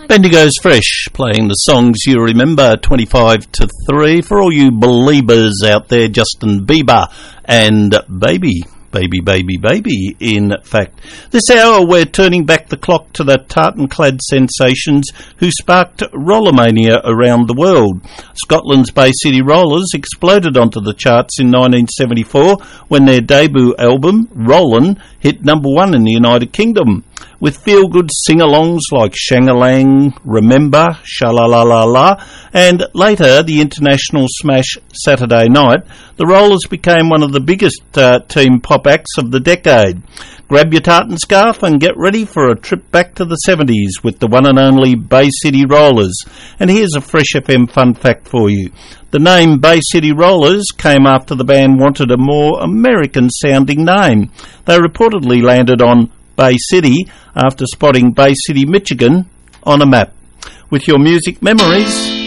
Bendigo's Fresh, playing the songs you remember, 25 to 3. For all you believers out there, Justin Bieber and Baby. In fact, this hour we're turning back the clock to the tartan-clad sensations who sparked rollermania around the world. Scotland's Bay City Rollers exploded onto the charts in 1974 when their debut album, Rollin', hit number 1 in the United Kingdom. With feel-good sing-alongs like Shang-a-Lang, Remember, Sha-la-la-la-la, and later the international smash Saturday Night, the Rollers became one of the biggest teen pop acts of the decade. Grab your tartan scarf and get ready for a trip back to the 70s with the one and only Bay City Rollers. And here's a Fresh FM fun fact for you. The name Bay City Rollers came after the band wanted a more American-sounding name. They reportedly landed on Bay City after spotting Bay City, Michigan on a map. With your music memories,